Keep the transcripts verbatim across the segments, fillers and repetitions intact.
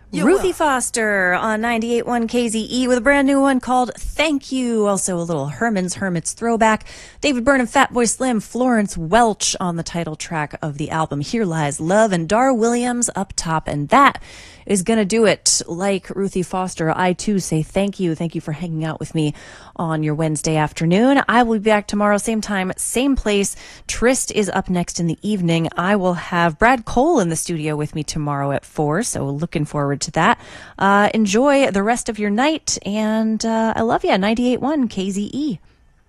You Ruthie will. Foster on ninety-eight point one K Z E with a brand new one called Thank You. Also a little Herman's Hermits throwback. David Byrne and Fatboy Slim, Florence Welch on the title track of the album Here Lies Love, and Dar Williams up top. And that is going to do it. Like Ruthie Foster, I too say thank you. Thank you for hanging out with me on your Wednesday afternoon. I will be back tomorrow, same time, same place. Trist is up next in the evening. I will have Brad Cole in the studio with me tomorrow at four, so looking forward to that. Uh, enjoy the rest of your night, and uh, I love you. ninety-eight point one K Z E.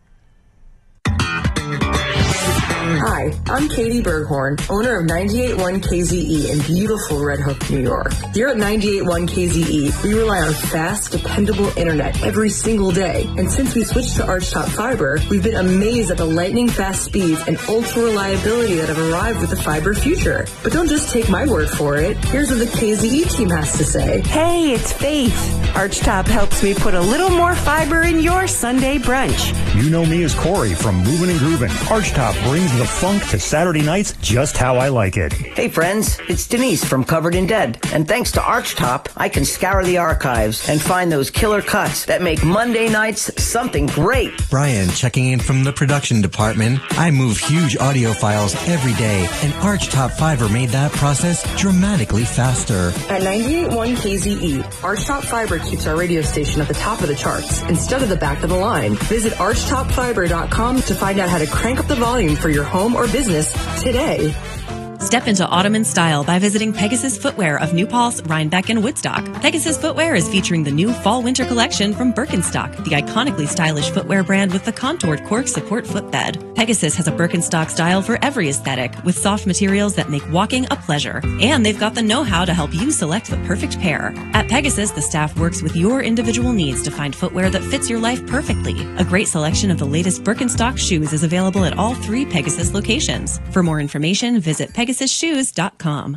Hi, I'm Katie Berghorn, owner of ninety-eight point one K Z E in beautiful Red Hook, New York. Here at ninety-eight point one K Z E, we rely on fast, dependable internet every single day. And since we switched to Archtop Fiber, we've been amazed at the lightning-fast speeds and ultra-reliability that have arrived with the fiber future. But don't just take my word for it. Here's what the K Z E team has to say. Hey, it's Faith. Archtop helps me put a little more fiber in your Sunday brunch. You know me as Corey from Movin' and Groovin'. Archtop brings the funk to Saturday nights just how I like it. Hey friends, it's Denise from Covered in Dead. And thanks to Archtop, I can scour the archives and find those killer cuts that make Monday nights something great. Brian checking in from the production department. I move huge audio files every day, and Archtop Fiber made that process dramatically faster. At ninety-eight point one K Z E, Archtop Fiber keeps our radio station at the top of the charts instead of the back of the line. Visit archtop fiber dot com to find out how to crank up the volume for your home or business today. Step into autumn in style by visiting Pegasus Footwear of New Paltz, Rhinebeck, and Woodstock. Pegasus Footwear is featuring the new fall-winter collection from Birkenstock, the iconically stylish footwear brand with the contoured cork support footbed. Pegasus has a Birkenstock style for every aesthetic, with soft materials that make walking a pleasure. And they've got the know-how to help you select the perfect pair. At Pegasus, the staff works with your individual needs to find footwear that fits your life perfectly. A great selection of the latest Birkenstock shoes is available at all three Pegasus locations. For more information, visit pegasus shoes dot com.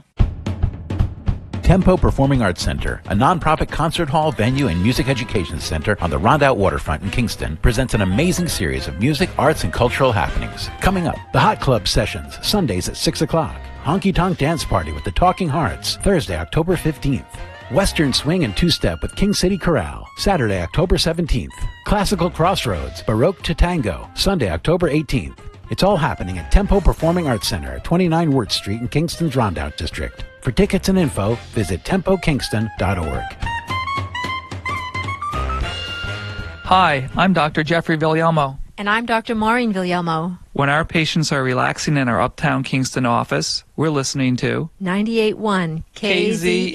Tempo Performing Arts Center, a nonprofit concert hall, venue, and music education center on the Rondout waterfront in Kingston, presents an amazing series of music, arts, and cultural happenings. Coming up, the Hot Club Sessions, Sundays at six o'clock. Honky Tonk Dance Party with the Talking Hearts, Thursday, October fifteenth. Western Swing and Two-Step with King City Chorale, Saturday, October seventeenth. Classical Crossroads, Baroque to Tango, Sunday, October eighteenth. It's all happening at Tempo Performing Arts Center at twenty-nine Wirt Street in Kingston's Rondout District. For tickets and info, visit tempo kingston dot org. Hi, I'm Doctor Jeffrey Villalmo. And I'm Doctor Maureen Villalmo. When our patients are relaxing in our Uptown Kingston office, we're listening to ninety-eight point one K Z